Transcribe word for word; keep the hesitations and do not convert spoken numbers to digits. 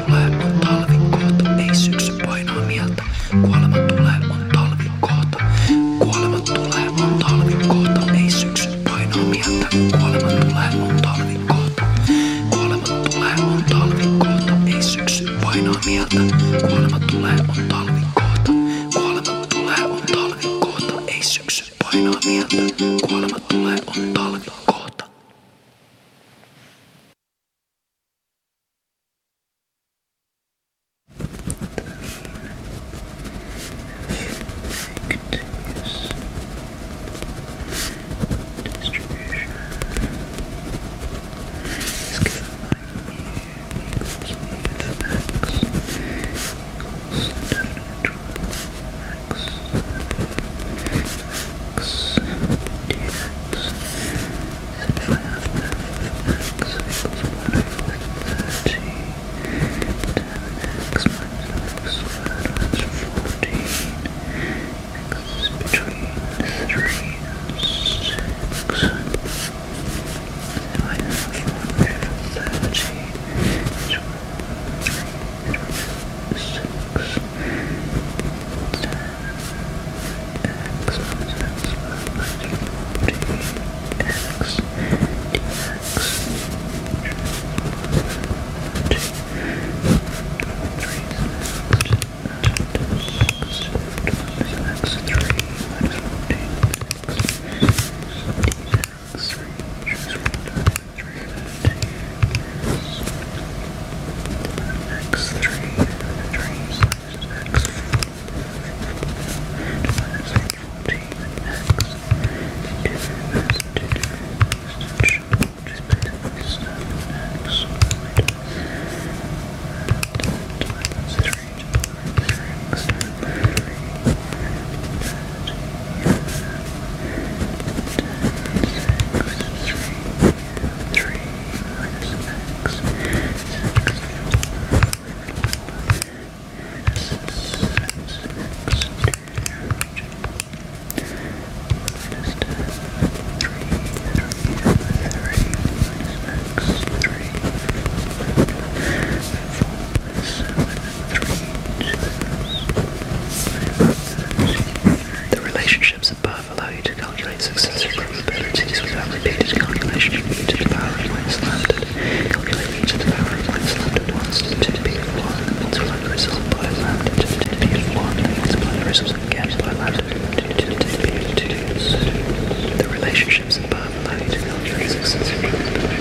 tulee on talvi kohta, ei syksy painaa mieltä. Kuolema tulee on talvi kohta. Kuolema tulee on talvi kohta, ei syksy painaa mieltä. Kuolema tulee on talvi kohta. Kuolema tulee on talvi kohta, ei syksy painaa mieltä. Kuolema tulee on talvi kohta. Kuolema tulee on talvi kohta, ei syksy painaa mieltä. Kuolema tulee on talvi kohta. Again by lambda.